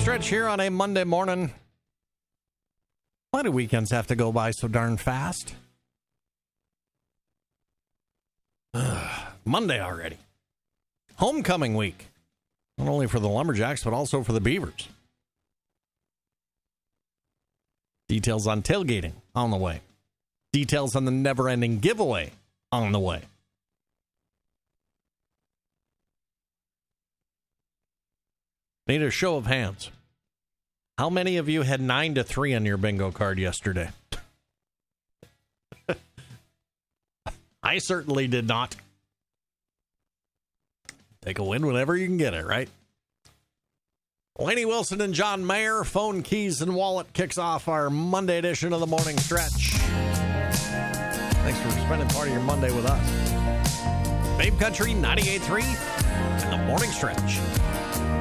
Stretch here on a Monday morning. Why do weekends have to go by so darn fast? Monday already. Homecoming week. Not only for the Lumberjacks, but also for the Beavers. Details on tailgating on the way. Details on the never-ending giveaway on the way. Need a show of hands. How many of you had 9-3 on your bingo card yesterday? I certainly did not. Take a win whenever you can get it, right? Laney Wilson and John Mayer, phone, keys, and wallet kicks off our Monday edition of the Morning Stretch. Thanks for spending part of your Monday with us. Babe Country 98.3 and the Morning Stretch.